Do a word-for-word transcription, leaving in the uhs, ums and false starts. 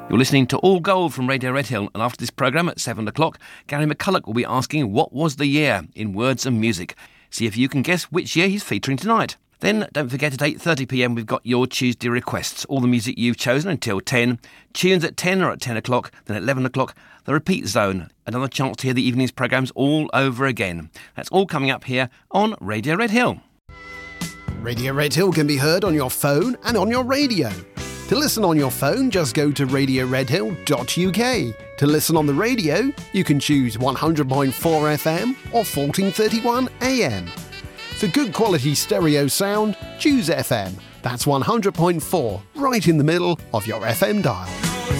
You're listening to All Gold from Radio Red Hill, and after this programme at seven o'clock, Gary McCulloch will be asking what was the year in words and music. See if you can guess which year he's featuring tonight. Then don't forget at eight thirty p m we've got your Tuesday requests, all the music you've chosen until ten. Tunes at ten or at ten o'clock, then at eleven o'clock, the Repeat Zone. Another chance to hear the evening's programmes all over again. That's all coming up here on Radio Red Hill. Radio Red Hill can be heard on your phone and on your radio. To listen on your phone, just go to radio red hill dot u k. To listen on the radio, you can choose one hundred point four F M or fourteen thirty-one A M. For good quality stereo sound, choose F M. That's one hundred point four, right in the middle of your F M dial.